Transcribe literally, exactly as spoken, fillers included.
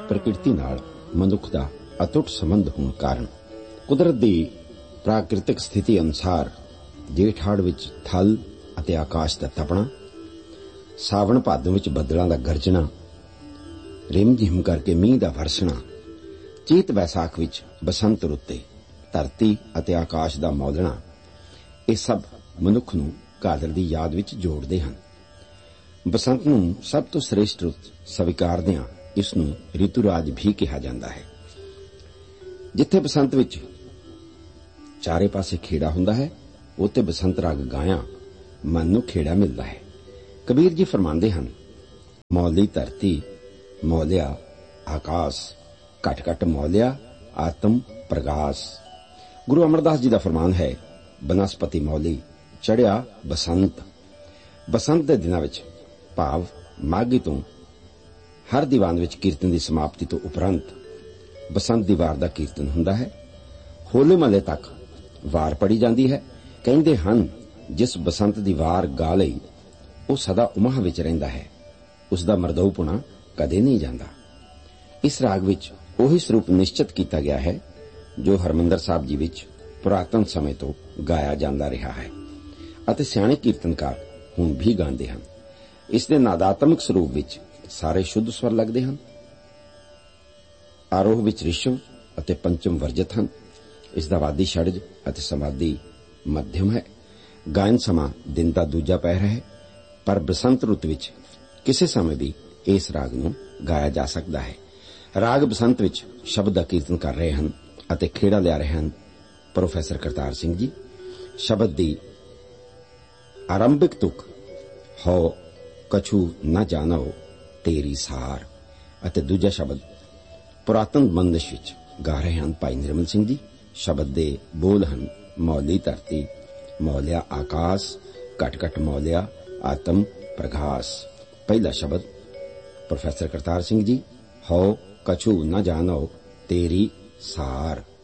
प्रकृति नाल मनुख दा अटुट संबंध होने कारण कुदरत दी प्राकृतिक स्थिति अनुसार जेठ हाड़ विच थल अते आकाश दा तपना, सावन भादों विच बदलां दा गरजना, रिम झिम करके मींह दा वरसना, चेत वैसाख विच बसंत रुत्ते धरती अते आकाश दा मौलना, ये सब मनुख नूं कादर दी याद विच जोड़दे हन। बसंत नूं सब तो श्रेष्ठ रुत स्वीकारदिआं इस नूं ऋतुराज भी कहा जांदा है। जिथे बसंत विच चारे पासे खेड़ा हुंदा है, उत्ते बसंत राग गाया मन नूं खेड़ा मिलदा है। कबीर जी फरमांदे हन, मौली धरती मौलिया आकाश, घट घट मौलिया आत्म प्रगास। गुरु अमरदास जी का फरमान है, बनस्पति मौली चढ़िया बसंत। बसंत के दिनों विच भाव माघी तो हर दीवान विच कीर्तन की समाप्ति तो उपरंत बसंत दी वार दा कीर्तन हुंदा है। होले महल्ले तक वार पढ़ी जाती है। कहंदे हन, जिस बसंत दी वार गा लई ਉਹ सदा उमाह विच रहिंदा है, उसका मरदऊपुणा कदे नहीं जाता। इस राग विच ओही स्वरूप निश्चित किया गया है जो हरमंदर साहब जी विच पुरातन समय तो गाया जाता रहा है अते सियाणे कीर्तनकार हुण भी गांदे हन। इसके नादात्मक स्वरूप विच सारे शुद्ध स्वर लगते हैं। आरोह विच ऋषभ अते पंचम वर्जित हैं। इसका वादी षडज अते समाधि मध्यम है। गायन समा दिन का दूजा पहर है, पर बसंत रुत विच किसी समय भी इस राग नूं गाया जा सकता है। राग बसंत विच शब्द का कीर्तन कर रहे हैं अते खेड़ा लिया रहे हैं प्रोफेसर करतार सिंह जी। शब्द की आरंभिक तुक हो कछु न जानो तेरी सार अते दूजा शब्द पुरातन बंदिश विच गा रहे हैं भाई निर्मल सिंह जी। शब्द दे बोल हैं, मौली धरती मौलिया आकाश, घट घट मौलिया आत्म प्रगास। पहला शब्द प्रोफेसर करतार सिंह जी, हो कछु न जानो तेरी सार।